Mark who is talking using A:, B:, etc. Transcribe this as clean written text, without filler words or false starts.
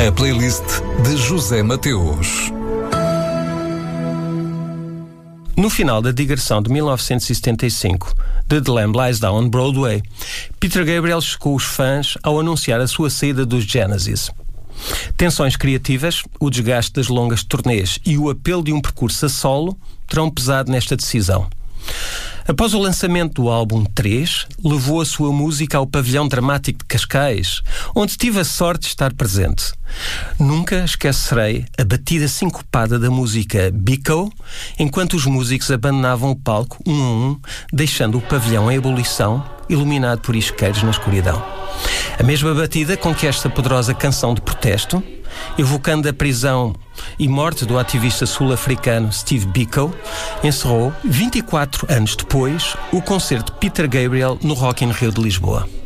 A: A playlist de José Mateus.
B: No final da digressão de 1975 de The Lamb Lies Down on Broadway, Peter Gabriel chocou os fãs ao anunciar a sua saída dos Genesis. Tensões criativas, o desgaste das longas turnês e o apelo de um percurso a solo terão pesado nesta decisão. Após o lançamento do álbum 3, levou a sua música ao Pavilhão Dramático de Cascais, onde tive a sorte de estar presente. Nunca esquecerei a batida sincopada da música Biko, enquanto os músicos abandonavam o palco um a um, deixando o pavilhão em ebulição, iluminado por isqueiros na escuridão. A mesma batida com que esta poderosa canção de protesto, evocando a prisão e morte do ativista sul-africano Steve Biko, encerrou, 24 anos depois, o concerto de Peter Gabriel no Rock in Rio de Lisboa.